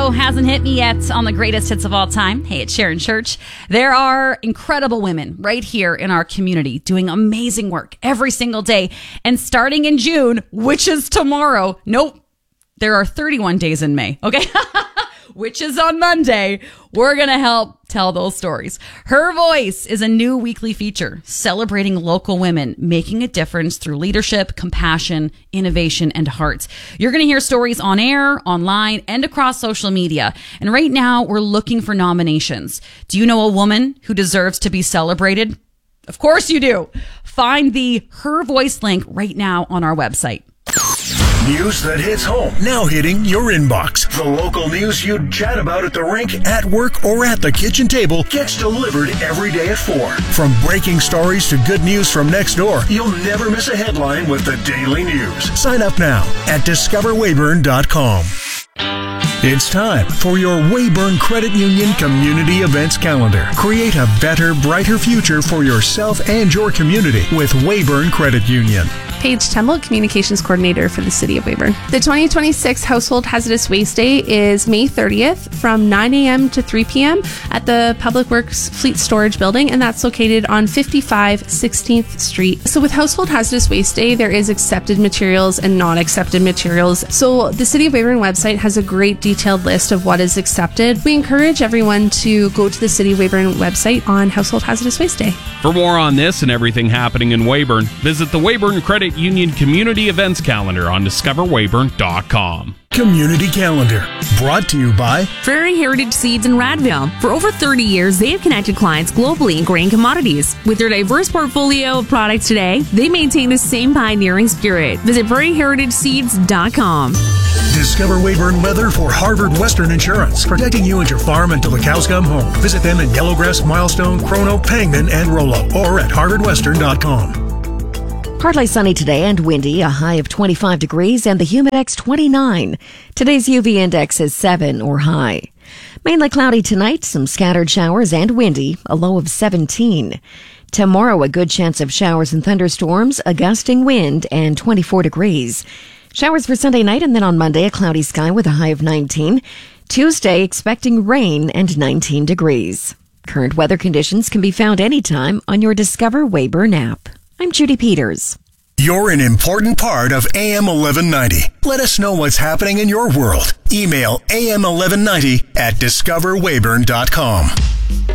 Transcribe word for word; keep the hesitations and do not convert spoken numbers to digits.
radio hasn't hit me yet on the greatest hits of all time. Hey, it's Sharon Church. There are incredible women right here in our community doing amazing work every single day. And starting in June, which is tomorrow, nope, there are thirty-one days in May, okay? Which is on Monday, we're going to help tell those stories. Her Voice is a new weekly feature celebrating local women making a difference through leadership, compassion, innovation, and heart. You're going to hear stories on air, online, and across social media. And right now, we're looking for nominations. Do you know a woman who deserves to be celebrated? Of course you do. Find the Her Voice link right now on our website. News that hits home, now hitting your inbox. The local news you'd chat about at the rink, at work, or at the kitchen table gets delivered every day at four. From breaking stories to good news from next door, you'll never miss a headline with the Daily News. Sign up now at discover weyburn dot com. It's time for your Weyburn Credit Union Community Events Calendar. Create a better, brighter future for yourself and your community with Weyburn Credit Union. Paige Temple, Communications Coordinator for the City of Weyburn. The twenty twenty-six Household Hazardous Waste Day is May thirtieth from nine a.m. to three p.m. at the Public Works Fleet Storage Building, and that's located on fifty-five sixteenth Street. So with Household Hazardous Waste Day, there is accepted materials and non-accepted materials. So the City of Weyburn website has a great detailed list of what is accepted. We encourage everyone to go to the City of Weyburn website on Household Hazardous Waste Day. For more on this and everything happening in Weyburn, visit the Weyburn Credit Union Community Events Calendar on discover weyburn dot com. Community Calendar, brought to you by Prairie Heritage Seeds in Radville. For over thirty years, they have connected clients globally in grain commodities. With their diverse portfolio of products today, they maintain the same pioneering spirit. Visit prairie heritage seeds dot com. Discover Weyburn Weather for Harvard Western Insurance, protecting you and your farm until the cows come home. Visit them in Yellowgrass, Milestone, Chrono, Pangman, and Rollo, or at harvard western dot com. Partly sunny today and windy, a high of twenty-five degrees and the Humidex twenty-nine. Today's U V index is seven or high. Mainly cloudy tonight, some scattered showers and windy, a low of seventeen. Tomorrow, a good chance of showers and thunderstorms, a gusting wind, and twenty-four degrees. Showers for Sunday night, and then on Monday, a cloudy sky with a high of nineteen. Tuesday, expecting rain and nineteen degrees. Current weather conditions can be found anytime on your Discover Weyburn app. I'm Judy Peters. You're an important part of A M eleven ninety. Let us know what's happening in your world. Email A M eleven ninety at discover weyburn dot com.